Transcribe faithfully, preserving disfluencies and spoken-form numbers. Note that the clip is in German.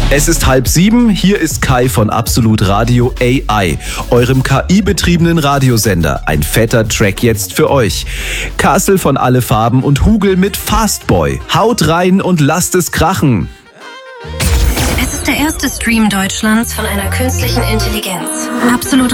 Es ist halb sieben, hier ist Kai von Absolut Radio A I, eurem K I-betriebenen Radiosender. Ein fetter Track jetzt für euch. Kassel von Alle Farben und Hugel mit Fastboy. Haut rein und lasst es krachen. Es ist der erste Stream Deutschlands von einer künstlichen Intelligenz. Absolut